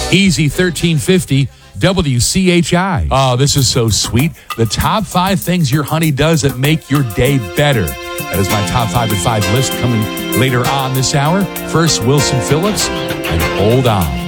Easy 1350 WCHI. Oh, this is so sweet. The top 5 things your honey does that make your day better. That is my top 5 at 5 list coming later on this hour. First, Wilson Phillips and Hold On.